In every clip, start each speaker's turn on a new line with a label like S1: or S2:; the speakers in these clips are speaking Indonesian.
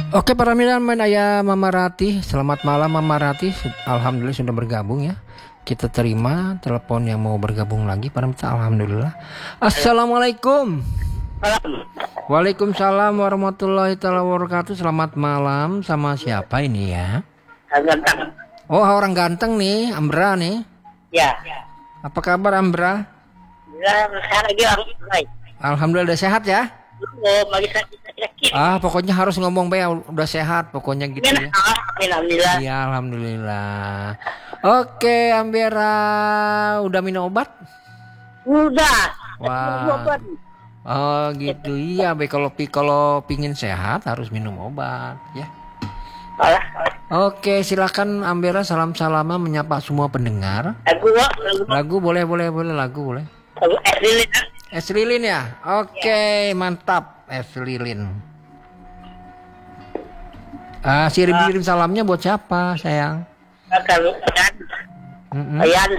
S1: Oke para minarman ayah Mama Rati. Selamat malam Mama Rati. Alhamdulillah sudah bergabung ya. Kita terima telepon yang mau bergabung lagi para minta. Alhamdulillah. Assalamualaikum. Waalaikumsalam warahmatullahi wabarakatuh. Selamat malam. Sama siapa ini ya?
S2: Ganteng.
S1: Oh orang ganteng nih, Ambra nih.
S2: Ya.
S1: Apa kabar Ambra?
S2: Ya, saya lagi harus baik.
S1: Alhamdulillah udah sehat ya.
S2: Bagi sakit.
S1: Pokoknya harus ngomong be udah sehat pokoknya gitu ya.
S2: Alhamdulillah.
S1: Iya alhamdulillah. Oke Ambera udah minum obat?
S2: Udah.
S1: Wah. Oh gitu iya be kalau pingin sehat harus minum obat ya. Oke silakan Ambera salam-salaman menyapa semua pendengar. Lagu boleh lagu boleh. Es lilin ya. Oke mantap es lilin. Kirim salamnya buat siapa sayang?
S2: Kalau kan Ayan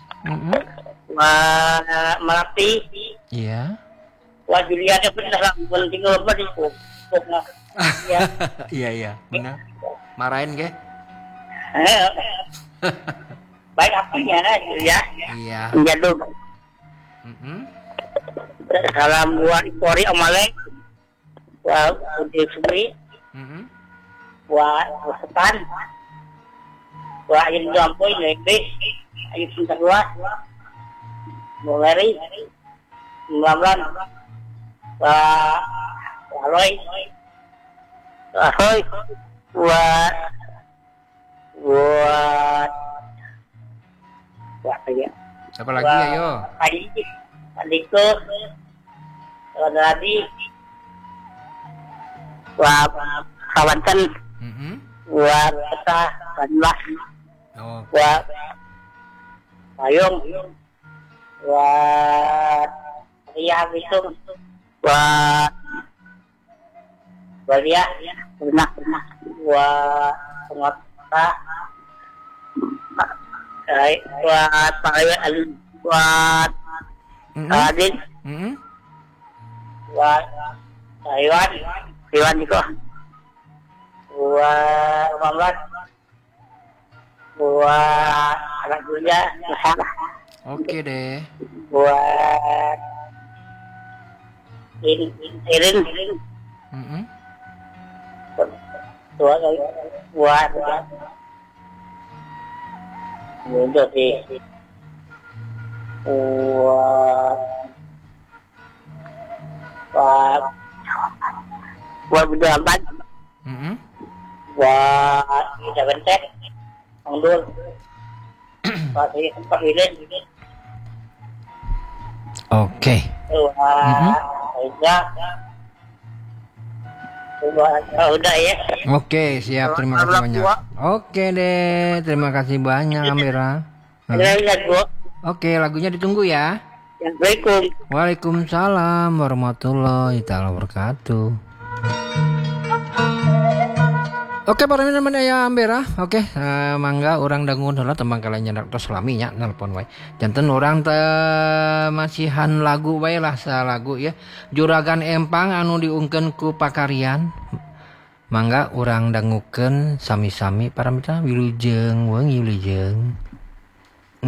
S2: Merapi.
S1: Iya.
S2: Wah Juliana benar penting apa di
S1: Iya benar. Marahin ke?
S2: Baik apanya ya?
S1: Iya.
S2: Jadul. Salam buat Ipori Omalek. Wah Udik Sumri. Wah Setan. Wah Ayin Jampoy Lebih. Ayin Pintar Luas. Muleri. Mulamlan. Wah Aloy. Ahoy. Buat apa ya?
S1: Apa lagi ayo?
S2: Adikku Radi Wah Kawanten Wah Kata Banlah Wah Payung Wah Ria Bisung Wah Walia Pernah Wah Pengota Buat Pak Alin Buat Adin Buat Iwan juga Buat Muhammad Buat anak Julia Masalah.
S1: Oke deh.
S2: Buat Irin buat udah sih buat berdebat buat tidak bentek mundur pasti tempat ini
S1: oke
S2: udah ya.
S1: Oke siap terima kasih banyak. Oke deh terima kasih banyak Ambera. Oke lagunya ditunggu ya.
S2: Assalamualaikum.
S1: Waalaikumsalam warahmatullahi wabarakatuh. Oke para teman ya Ambera. Oke mangga orang dangun heula tembang kalian nyandak tos selaminya nelpon wae. Janten orang masihan lagu wae lah lagu ya. Juragan Empang anu diungkeun ku pakarian. Mangga orang dangukeun sami-sami para mitra wilujeng.